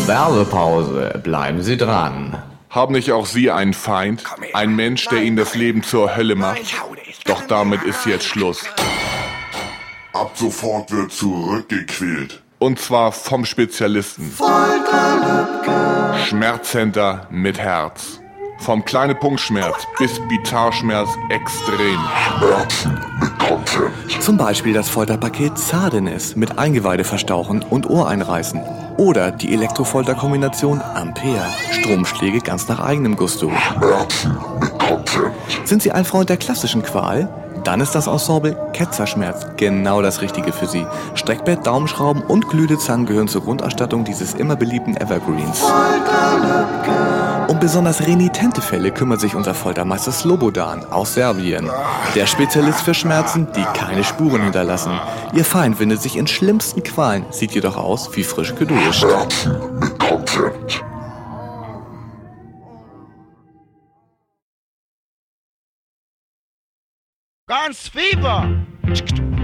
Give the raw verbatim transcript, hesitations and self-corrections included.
Werbepause. Bleiben Sie dran. Haben nicht auch Sie einen Feind? Ein Mensch, der Ihnen das Leben zur Hölle macht? Doch damit ist jetzt Schluss. Ab sofort wird zurückgequält. Und zwar vom Spezialisten. Schmerzcenter mit Herz. Vom kleinen Punktschmerz bis Bitarschmerz extrem. Schmerzen mit Content. Zum Beispiel das Folterpaket Zardenes mit Eingeweideverstauchen und Ohreinreißen. Oder die Elektrofolterkombination Ampere. Stromschläge ganz nach eigenem Gusto. Schmerzen mit Content. Sind Sie ein Freund der klassischen Qual? Dann ist das Ensemble Ketzerschmerz genau das Richtige für Sie. Streckbett, Daumenschrauben und glühende Zangen gehören zur Grundausstattung dieses immer beliebten Evergreens. Um besonders renitente Fälle kümmert sich unser Foltermeister Slobodan aus Serbien. Der Spezialist für Schmerzen, die keine Spuren hinterlassen. Ihr Feind windet sich in schlimmsten Qualen, sieht jedoch aus wie frisch geduscht. Schmerzen mit Content. Guns Fever!